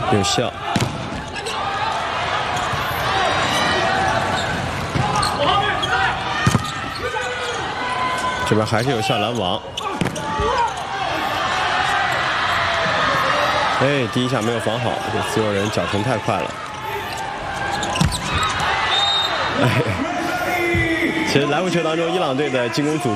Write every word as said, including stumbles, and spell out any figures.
有效。这边还是有效拦网。哎，第一下没有防好，这自由人脚程太快了。哎，其实来回球当中，伊朗队的进攻组。